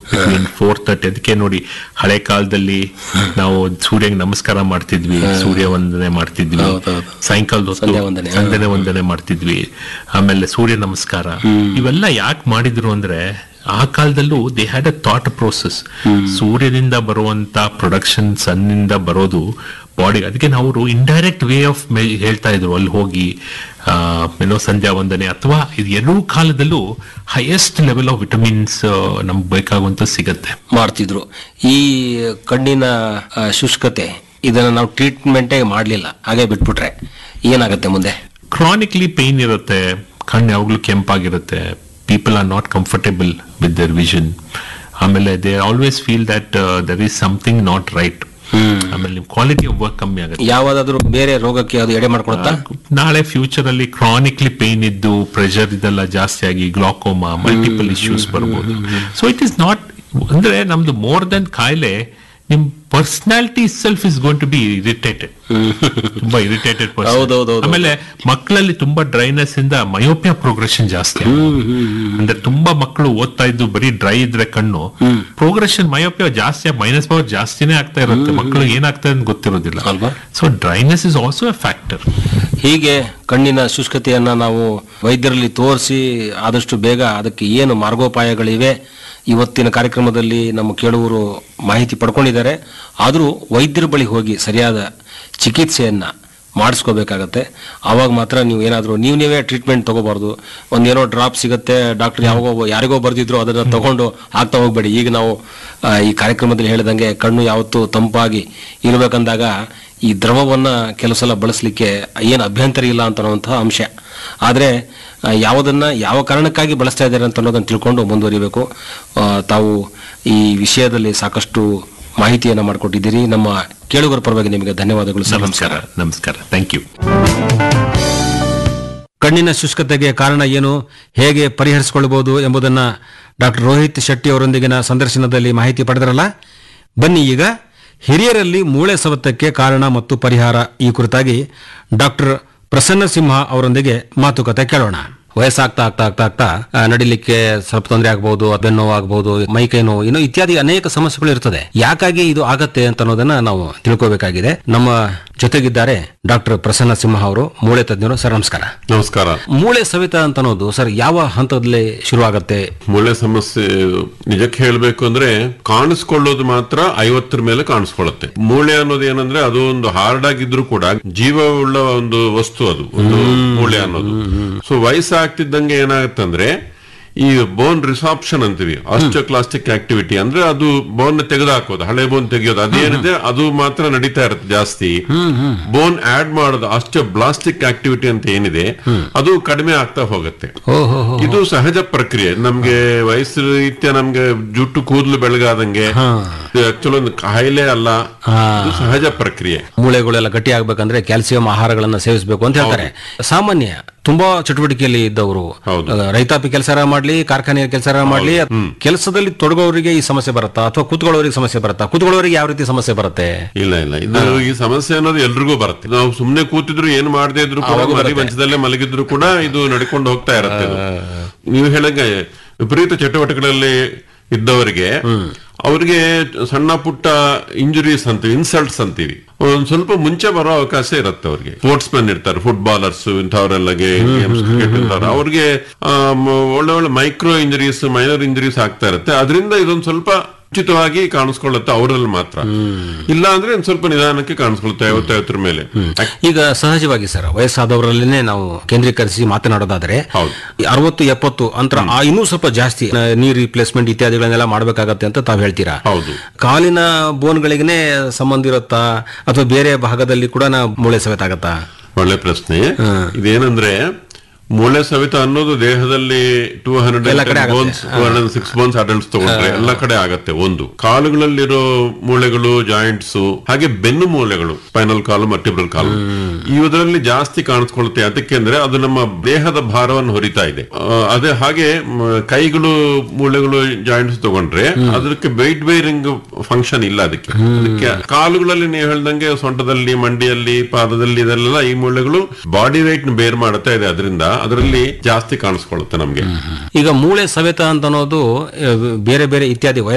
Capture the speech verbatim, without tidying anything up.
Between four thirty. ಅದಕ್ಕೆ ನೋಡಿ ಹಳೆ ಕಾಲದಲ್ಲಿ ನಾವು ಸೂರ್ಯಗೆ ನಮಸ್ಕಾರ ಮಾಡ್ತಿದ್ವಿ, ಸೂರ್ಯ ವಂದನೆ ಮಾಡ್ತಿದ್ವಿ, ಸಾಯಂಕಾಲದ ಹೊತ್ತು ಸಂಧ್ಯೆ ವಂದನೆ ಮಾಡ್ತಿದ್ವಿ, ಆಮೇಲೆ ಸೂರ್ಯ ನಮಸ್ಕಾರ. ಇವೆಲ್ಲ ಯಾಕೆ ಮಾಡಿದ್ರು ಅಂದ್ರೆ ಆ ಕಾಲದಲ್ಲೂ they had a thought process. ಸೂರ್ಯದಿಂದ ಬರುವಂತ ಪ್ರೊಡಕ್ಷನ್ ಸನ್ನಿಂದ ಬರೋದು ಬಾಡಿ, ಅದಕ್ಕೆ ನಾವು ಇಂಡೈರೆಕ್ಟ್ ವೇ ಆಫ್ ಹೇಳ್ತಾ ಇದ್ರು ಅಲ್ಲಿ ಹೋಗಿ ಏನೋ ಸಂಧ್ಯಾ ವಂದನೆ ಅಥವಾ ಇದು ಎರಡೂ ಕಾಲದಲ್ಲೂ ಹೈಯೆಸ್ಟ್ ಲೆವೆಲ್ ಆಫ್ ವಿಟಮಿನ್ಸ್ ನಮ್ಗೆ ಬೇಕಾಗುವಂತ ಸಿಗತ್ತೆ ಮಾಡ್ತಿದ್ರು. ಈ ಕಣ್ಣಿನ ಶುಷ್ಕತೆ ಇದನ್ನ ನಾವು ಟ್ರೀಟ್ಮೆಂಟೇ ಮಾಡ್ಲಿಲ್ಲ, ಹಾಗೆ ಬಿಟ್ಬಿಟ್ರೆ ಏನಾಗುತ್ತೆ ಮುಂದೆ? ಕ್ರಾನಿಕ್ಲಿ ಪೇನ್ ಇರುತ್ತೆ, ಕಣ್ಣು ಯಾವಾಗ್ಲೂ ಕೆಂಪಾಗಿರುತ್ತೆ, people are not comfortable with their vision, ಆಮೇಲೆ they always feel that there is something not right, ಆಮೇಲೆ ನಿಮ್ ಕ್ವಾಲಿಟಿ ಆಫ್ ವರ್ಕ್ ಕಮ್ಮಿ ಆಗುತ್ತೆ. ಯಾವ್ದಾದ್ರು ಬೇರೆ ರೋಗಕ್ಕೆ ಅದು ಎಡೆ ಮಾಡ್ಕೊಳುತ್ತಾ? ನಾಳೆ ಫ್ಯೂಚರ್ ಅಲ್ಲಿ ಕ್ರಾನಿಕ್ಲಿ ಪೇನ್ ಇದ್ದು ಪ್ರೆಷರ್ ಇದೆಲ್ಲ ಜಾಸ್ತಿ ಆಗಿ ಗ್ಲಾಕೋಮಾ, ಮಲ್ಟಿಪಲ್ ಇಶ್ಯೂಸ್ ಬರ್ಬೋದು. ಸೊ ಇಟ್ ಇಸ್ ನಾಟ್ ಅಂದ್ರೆ ನಮ್ದು ಮೋರ್ ದನ್ ಕಾಯಿಲೆ, ನಿಮ್ personality self is going to B irritated, ತುಂಬಾ ಇರಿಟೇಟೆಡ್ ಪರ್ಸನ್. ಆಮೇಲೆ ಮಕ್ಕಳಲ್ಲಿ ತುಂಬಾ ಡ್ರೈನೆಸ್ ಇಂದ ಮಯೋಪಿಯಾ ಪ್ರೋಗ್ರೆಷನ್ ಜಾಸ್ತಿ, ಅಂದ್ರೆ ತುಂಬಾ ಮಕ್ಕಳು ಓದ್ತಾ ಇದ್ದು ಬರೀ ಡ್ರೈ ಇದ್ರೆ ಕಣ್ಣು ಪ್ರೋಗ್ರೆಷನ್ ಮಯೋಪಿಯಾ ಜಾಸ್ತಿ, ಮೈನಸ್ ಪವರ್ ಜಾಸ್ತಿನೇ ಆಗ್ತಾ ಇರುತ್ತೆ, ಮಕ್ಕಳು ಏನಾಗ್ತಾ ಅಂತ ಗೊತ್ತಿರೋದಿಲ್ಲ. So dryness is also A factor. ಹೀಗೆ ಕಣ್ಣಿನ ಶುಷ್ಕತೆಯನ್ನ ನಾವು ವೈದ್ಯರಲ್ಲಿ ತೋರಿಸಿ ಆದಷ್ಟು ಬೇಗ ಅದಕ್ಕೆ ಏನು ಮಾರ್ಗೋಪಾಯಗಳಿವೆ ಇವತ್ತಿನ ಕಾರ್ಯಕ್ರಮದಲ್ಲಿ ನಮ್ಮ ಕೇಳುವರು ಮಾಹಿತಿ ಪಡ್ಕೊಂಡಿದ್ದಾರೆ. ಆದರೂ ವೈದ್ಯರ ಬಳಿ ಹೋಗಿ ಸರಿಯಾದ ಚಿಕಿತ್ಸೆಯನ್ನ ಮಾಡಿಸ್ಕೋಬೇಕಾಗತ್ತೆ. ಆವಾಗ ಮಾತ್ರ ನೀವು ಏನಾದರೂ ನೀವು ನೀವೇ ಟ್ರೀಟ್ಮೆಂಟ್ ತಗೋಬಾರ್ದು. ಒಂದೇನೋ ಡ್ರಾಪ್ ಸಿಗುತ್ತೆ, ಡಾಕ್ಟರ್ ಯಾವಾಗೋ ಯಾರಿಗೋ ಬರ್ದಿದ್ರು ಅದನ್ನ ತಗೊಂಡು ಆಗ್ತಾ ಹೋಗ್ಬೇಡಿ. ಈಗ ನಾವು ಈ ಕಾರ್ಯಕ್ರಮದಲ್ಲಿ ಹೇಳಿದಂಗೆ ಕಣ್ಣು ಯಾವತ್ತೂ ತಂಪಾಗಿ ಇರಬೇಕಂದಾಗ ಈ ದ್ರವವನ್ನ ಕೆಲವು ಸಲ ಬಳಸಲಿಕ್ಕೆ ಏನು ಅಭ್ಯಂತರ ಇಲ್ಲ ಅಂತ ಅನ್ನುವಂತಹ ಅಂಶ. ಆದರೆ ಯಾವುದನ್ನ ಯಾವ ಕಾರಣಕ್ಕಾಗಿ ಬಳಸ್ತಾ ಇದ್ದಾರೆ ಅಂತ ಅನ್ನೋದನ್ನು ತಿಳ್ಕೊಂಡು ಮುಂದುವರಿಬೇಕು. ತಾವು ಈ ವಿಷಯದಲ್ಲಿ ಸಾಕಷ್ಟು ಮಾಹಿತಿಯನ್ನು ಮಾಡಿಕೊಟ್ಟಿದ್ದೀರಿ. ನಮ್ಮ ಕೇಳುಗರ ಪರವಾಗಿ ನಿಮಗೆ ಧನ್ಯವಾದಗಳು ಸರ್. ನಮಸ್ಕಾರ. ನಮಸ್ಕಾರ. Thank you. ಕಣ್ಣಿನ ಶುಷ್ಕತೆಗೆ ಕಾರಣ ಏನು, ಹೇಗೆ ಪರಿಹರಿಸಿಕೊಳ್ಳಬಹುದು ಎಂಬುದನ್ನು ಡಾಕ್ಟರ್ ರೋಹಿತ್ ಶೆಟ್ಟಿ ಅವರೊಂದಿಗಿನ ಸಂದರ್ಶನದಲ್ಲಿ ಮಾಹಿತಿ ಪಡೆದರಲ್ಲ. ಬನ್ನಿ ಈಗ ಹಿರಿಯರಲ್ಲಿ ಮೂಳೆ ಸವೆತಕ್ಕೆ ಕಾರಣ ಮತ್ತು ಪರಿಹಾರ ಈ ಕುರಿತಾಗಿ ಡಾಕ್ಟರ್ ಪ್ರಸನ್ನ ಸಿಂಹ ಅವರೊಂದಿಗೆ ಮಾತುಕತೆ ಕೇಳೋಣ. ವಯಸ್ಸಾಗ್ತಾ ಆಗ್ತಾ ಆಗ್ತಾ ಆಗ್ತಾ ನಡಿಲಿಕ್ಕೆ ಸ್ವಲ್ಪ ತೊಂದರೆ ಆಗಬಹುದು, ಬೆನ್ನು ನೋವು ಆಗಬಹುದು, ಮೈಕೈ ನೋವು, ಇನ್ನು ಇತ್ಯಾದಿ ಅನೇಕ ಸಮಸ್ಯೆಗಳು ಇರ್ತದೆ. ಯಾಕಾಗಿ ಇದು ಆಗತ್ತೆ ಅಂತ ಅನ್ನೋದನ್ನ ನಾವು ತಿಳ್ಕೋಬೇಕಾಗಿದೆ. ನಮ್ಮ ಜೊತೆಗಿದ್ದಾರೆ ಡಾಕ್ಟರ್ ಪ್ರಸನ್ನ ಸಿಂಹ ಅವರು, ಮೂಳೆ ತಜ್ಞರು. ಸರ್ ನಮಸ್ಕಾರ. ನಮಸ್ಕಾರ. ಮೂಳೆ ಸವೆತ ಅಂತ ಅನ್ನೋದು ಸರ್ ಯಾವ ಹಂತದಲ್ಲಿ ಶುರುವಾಗತ್ತೆ? ಮೂಳೆ ಸಮಸ್ಯೆ ನಿಜಕ್ಕೆ ಹೇಳ್ಬೇಕು ಅಂದ್ರೆ ಕಾಣಿಸ್ಕೊಳ್ಳೋದು ಮಾತ್ರ ಐವತ್ತರ ಮೇಲೆ ಕಾಣಿಸ್ಕೊಳ್ಳುತ್ತೆ. ಮೂಳೆ ಅನ್ನೋದು ಏನಂದ್ರೆ ಅದು ಒಂದು ಹಾರ್ಡ್ ಆಗಿದ್ರು ಕೂಡ ಜೀವವುಳ್ಳ ಒಂದು ವಸ್ತು ಅದು ಒಂದು ಮೂಳೆ ಅನ್ನೋದು. ಸೊ ವಯಸ್ಸಾಗ್ತಿದ್ದಂಗೆ ಏನಾಗುತ್ತಂದ್ರೆ ಈ ಬೋನ್ ರಿಸಾಪ್ಷನ್ ಅಂತೀವಿ, ಆಸ್ಟಿಯೋಕ್ಲಾಸ್ಟಿಕ್ ಆಕ್ಟಿವಿಟಿ ಅಂದ್ರೆ ಅದು ಬೋನ್ ತೆಗೆದುಹಾಕೋದು, ಹಳೆ ಬೋನ್ ತೆಗೆಯೋದು, ಅದೇನಿದೆ ಅದು ಮಾತ್ರ ನಡೀತಾ ಇರುತ್ತೆ ಜಾಸ್ತಿ. ಬೋನ್ ಆಡ್ ಮಾಡೋದು ಆಸ್ಟಿಯೋಬ್ಲಾಸ್ಟಿಕ್ ಆಕ್ಟಿವಿಟಿ ಅಂತ ಏನಿದೆ ಅದು ಕಡಿಮೆ ಆಗ್ತಾ ಹೋಗುತ್ತೆ. ಇದು ಸಹಜ ಪ್ರಕ್ರಿಯೆ. ನಮ್ಗೆ ವಯಸ್ಸು ರೀತ್ಯ ನಮ್ಗೆ ಜುಟ್ಟು ಕೂದಲು ಬೆಳಗಾದಂಗೆ ಆಕ್ಚುಲಿ ಒಂದು ಕಾಯಿಲೆ ಅಲ್ಲ, ಇದು ಸಹಜ ಪ್ರಕ್ರಿಯೆ. ಮೂಳೆಗಳೆಲ್ಲ ಗಟ್ಟಿ ಆಗ್ಬೇಕಂದ್ರೆ ಕ್ಯಾಲ್ಸಿಯಂ ಆಹಾರಗಳನ್ನ ಸೇವಿಸಬೇಕು ಅಂತ ಹೇಳ್ತಾರೆ. ಸಾಮಾನ್ಯ ತುಂಬಾ ಚಟುವಟಿಕೆಯಲ್ಲಿ ಇದ್ದವರು, ರೈತಾಪಿ ಕೆಲಸ ಮಾಡ್ಲಿ, ಕಾರ್ಖಾನೆಯ ಕೆಲಸ ಮಾಡ್ಲಿ, ಕೆಲಸದಲ್ಲಿ ತೊಡಗೋರಿಗೆ ಈ ಸಮಸ್ಯೆ ಬರುತ್ತಾ ಅಥವಾ ಕೂತ್ಕೊಳ್ಳೋರಿಗೆ ಸಮಸ್ಯೆ ಬರುತ್ತಾ? ಕೂತ್ಕೊಳ್ಳೋರಿಗೆ ಯಾವ ರೀತಿ ಸಮಸ್ಯೆ ಬರುತ್ತೆ? ಇಲ್ಲ ಇಲ್ಲ ಇದು ಈ ಸಮಸ್ಯೆ ಅನ್ನೋದು ಎಲ್ರಿಗೂ ಬರುತ್ತೆ. ನಾವು ಸುಮ್ನೆ ಕೂತಿದ್ರು ಏನು ಮಾಡದೇ ಇದ್ರು ಕೂಡ, ಮರಿ ಮಂಚದಲ್ಲೇ ಮಲಗಿದ್ರು ಕೂಡ ಇದು ನಡ್ಕೊಂಡು ಹೋಗ್ತಾ ಇರುತ್ತೆ. ನೀವು ಹೇಳಂಗೆ ವಿಪರೀತ ಚಟುವಟಿಕೆಗಳಲ್ಲಿ ಇದ್ದವರಿಗೆ ಅವ್ರಿಗೆ ಸಣ್ಣ ಪುಟ್ಟ ಇಂಜುರೀಸ್ ಅಂತೀವಿ, ಇನ್ಸಲ್ಟ್ಸ್ ಅಂತೀವಿ, ಒಂದ್ ಸ್ವಲ್ಪ ಮುಂಚೆ ಬರೋ ಅವಕಾಶ ಇರುತ್ತೆ. ಅವ್ರಿಗೆ ಸ್ಪೋರ್ಟ್ಸ್ ಮೆನ್ ಇರ್ತಾರೆ, ಫುಟ್ಬಾಲರ್ಸ್ ಇಂಥವ್ರೆಲ್ಲಗೆ, ಅವ್ರಿಗೆ ಒಳ್ಳೆ ಒಳ್ಳೆ ಮೈಕ್ರೋ ಇಂಜುರೀಸ್, ಮೈನರ್ ಇಂಜುರೀಸ್ ಆಗ್ತಾ ಇರುತ್ತೆ. ಅದರಿಂದ ಇದೊಂದು ಸ್ವಲ್ಪ ಉಚಿತವಾಗಿ ಕಾಣಿಸ್ಕೊಳ್ಳುತ್ತೆ ಅವರಲ್ಲಿ ಮಾತ್ರ. ಇಲ್ಲ ಅಂದ್ರೆ ಒಂದ್ ಸ್ವಲ್ಪ ನಿಧಾನಕ್ಕೆ ಕಾಣಿಸ್ಕೊಳ್ಳುತ್ತೆ ಐವತ್ತೈವತ್ತರ ಮೇಲೆ. ಈಗ ಸಹಜವಾಗಿ ಸರ್ ವಯಸ್ಸಾದವರಲ್ಲಿನೇ ನಾವು ಕೇಂದ್ರೀಕರಿಸಿ ಮಾತನಾಡೋದಾದ್ರೆ ಅರವತ್ತು ಎಪ್ಪತ್ತು ಅಂತರ ಇನ್ನೂ ಸ್ವಲ್ಪ ಜಾಸ್ತಿ ನೀ ರಿಪ್ಲೇಸ್ಮೆಂಟ್ ಇತ್ಯಾದಿಗಳನ್ನೆಲ್ಲ ಮಾಡ್ಬೇಕಾಗತ್ತೆ ಅಂತ ತಾವ್ ಹೇಳ್ತೀರಾ. ಹೌದು. ಕಾಲಿನ ಬೋನ್ಗಳಿಗೇ ಸಂಬಂಧ ಇರುತ್ತಾ ಅಥವಾ ಬೇರೆ ಭಾಗದಲ್ಲಿ ಕೂಡ ನಾವು ಮೂಳೆ ಸವೆತ ಆಗತ್ತಾ? ಒಳ್ಳೆ ಪ್ರಶ್ನೆ. ಇದೇನಂದ್ರೆ ಮೂಳೆ ಸವೆತ ಅನ್ನೋದು ದೇಹದಲ್ಲಿ two hundred bones two hundred six bones adults ತಗೊಂಡ್ರೆ ಎಲ್ಲ ಕಡೆ ಆಗತ್ತೆ. ಒಂದು ಕಾಲುಗಳಲ್ಲಿರೋ ಮೂಳೆಗಳು, ಜಾಯಿಂಟ್ಸ್, ಹಾಗೆ ಬೆನ್ನು ಮೂಳೆಗಳು, ಸ್ಪೈನಲ್ ಕಾಲು, ವರ್ಟಿಬ್ರಲ್ ಕಾಲು, ಇವರಲ್ಲಿ ಜಾಸ್ತಿ ಕಾಣಿಸ್ಕೊಳುತ್ತೆ. ಅದಕ್ಕೆ ಅಂದ್ರೆ ಅದು ನಮ್ಮ ದೇಹದ ಭಾರವನ್ನು ಹೊರಿತಾ ಇದೆ. ಅದೇ ಹಾಗೆ ಕೈಗಳು, ಮೂಳೆಗಳು, ಜಾಯಿಂಟ್ಸ್ ತಗೊಂಡ್ರೆ ಅದಕ್ಕೆ ವೆಯ್ಟ್ ಬೇರಿಂಗ್ ಫಂಕ್ಷನ್ ಇಲ್ಲ ಅದಕ್ಕೆ. ಅದಕ್ಕೆ ಕಾಲುಗಳಲ್ಲಿ ನೀವು ಹೇಳ್ದಂಗೆ ಸೊಂಟದಲ್ಲಿ, ಮಂಡಿಯಲ್ಲಿ, ಪಾದದಲ್ಲಿ ಇದೆಲ್ಲ ಈ ಮೂಳೆಗಳು ಬಾಡಿ ವೆಯ್ಟ್ ಬೇರ್ ಮಾಡುತ್ತಾ ಇದೆ. ಅದರಿಂದ ಅದರಲ್ಲಿ ಜಾಸ್ತಿ ಕಾಣಿಸ್ಕೊಳ್ಳುತ್ತೆ ನಮ್ಗೆ. ಈಗ ಮೂಳೆ ಸವೆತ ಅಂತ ಅನ್ನೋದು ಬೇರೆ ಬೇರೆ ಇತ್ಯಾದಿ